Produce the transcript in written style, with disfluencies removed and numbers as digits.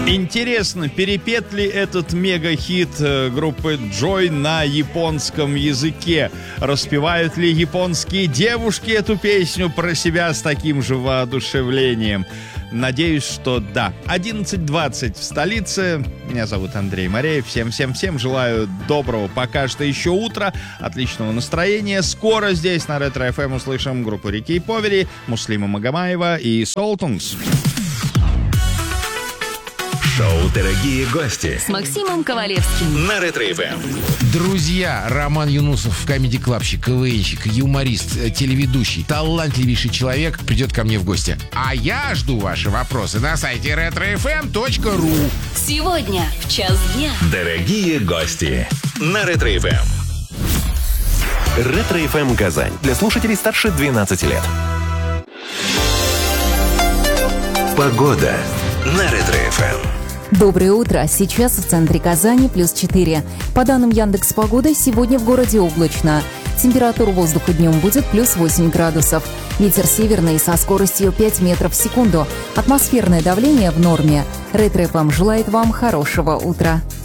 Интересно, перепет ли этот мега-хит группы Joy на японском языке? Распевают ли японские девушки эту песню про себя с таким же воодушевлением? Надеюсь, что да. 11:20 в столице. Меня зовут Андрей Мореев. Всем желаю доброго пока что еще утра, отличного настроения. Скоро здесь на Ретро FM услышим группу Рики и Повери, Муслима Магомаева и Soultunes. Шоу «Дорогие гости» с Максимом Ковалевским на Ретро FM. Друзья, Роман Юнусов, комеди-клабщик, КВНщик, юморист, телеведущий, талантливейший человек придет ко мне в гости. А я жду ваши вопросы на сайте retrofm.ru. сегодня в час дня. Дорогие гости на Ретро FM. Ретро FM Казань. Для слушателей старше 12 лет. Погода на Ретро FM. Доброе утро. Сейчас в центре Казани +4. По данным Яндекс.Погоды, сегодня в городе облачно. Температура воздуха днем будет +8 градусов. Ветер северный со скоростью 5 метров в секунду. Атмосферное давление в норме. Ретро FM желает вам хорошего утра.